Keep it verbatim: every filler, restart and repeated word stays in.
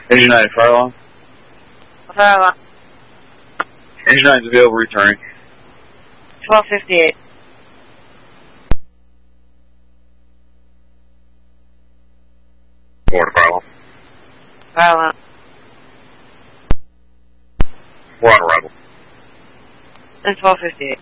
Engine nine, fire alarm. Fire alarm. Engine nine is available, returning. twelve fifty-eight. Water fire alarm. Fire alarm. We're on arrival. And twelve fifty-eight.